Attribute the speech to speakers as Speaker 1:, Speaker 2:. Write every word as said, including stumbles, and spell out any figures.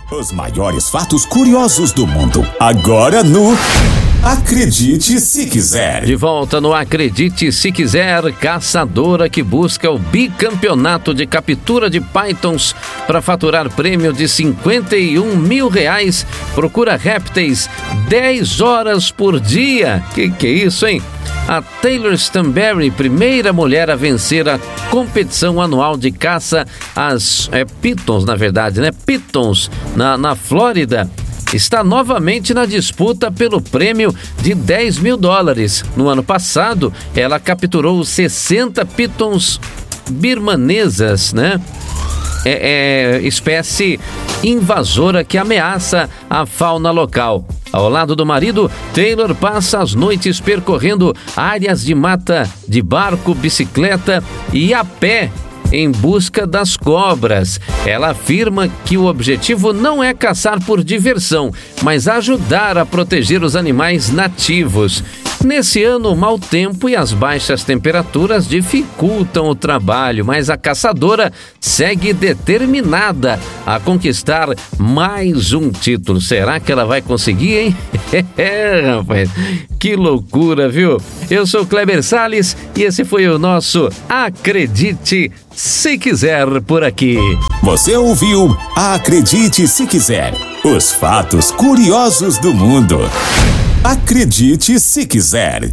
Speaker 1: Os maiores fatos curiosos do mundo, agora no Acredite Se Quiser.
Speaker 2: De volta no Acredite Se Quiser, caçadora que busca o bicampeonato de captura de pythons para faturar prêmio de cinquenta e um mil reais, procura répteis dez horas por dia. Que que é isso, hein? A Taylor Stanberry, primeira mulher a vencer a competição anual de caça às é, pitons, na verdade, né? Pitons, na, na Flórida, está novamente na disputa pelo prêmio de dez mil dólares. No ano passado, ela capturou sessenta pitons birmanesas, né? É, é espécie invasora que ameaça a fauna local. Ao lado do marido, Taylor passa as noites percorrendo áreas de mata de barco, bicicleta e a pé em busca das cobras. Ela afirma que o objetivo não é caçar por diversão, mas ajudar a proteger os animais nativos. Nesse ano, o mau tempo e as baixas temperaturas dificultam o trabalho, mas a caçadora segue determinada a conquistar mais um título. Será que ela vai conseguir, hein? É, rapaz, que loucura, viu? Eu sou Kleber Salles e esse foi o nosso Acredite Se Quiser por aqui.
Speaker 1: Você ouviu Acredite Se Quiser, os fatos curiosos do mundo. Acredite Se Quiser.